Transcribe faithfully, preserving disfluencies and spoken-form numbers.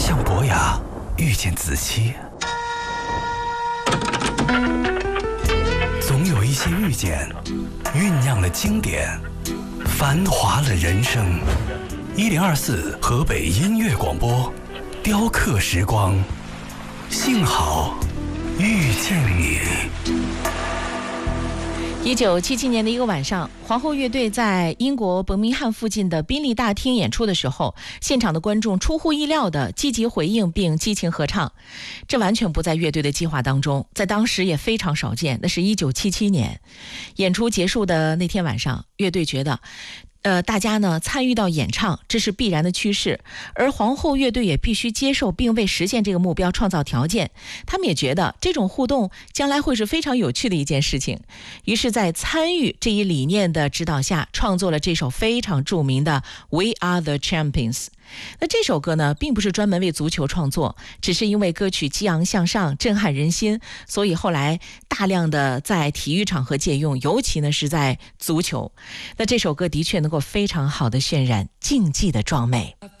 向伯雅遇见子期，总有一些遇见酝酿了经典，繁华了人生。一零二四河北音乐广播，雕刻时光，幸好遇见你。 一九七七年的一个晚上，皇后乐队在英国伯明翰附近的宾利大厅演出的时候，现场的观众出乎意料的积极回应并激情合唱，这完全不在乐队的计划当中，在当时也非常少见。那是一九七七年，演出结束的那天晚上，乐队觉得呃，大家呢参与到演唱，这是必然的趋势，而皇后乐队也必须接受并为实现这个目标创造条件。他们也觉得这种互动将来会是非常有趣的一件事情，于是在参与这一理念的指导下，创作了这首非常著名的 We Are the Champions。那这首歌呢，并不是专门为足球创作，只是因为歌曲激昂向上，震撼人心，所以后来大量的在体育场合借用，尤其呢是在足球。那这首歌的确能够非常好的渲染竞技的壮美。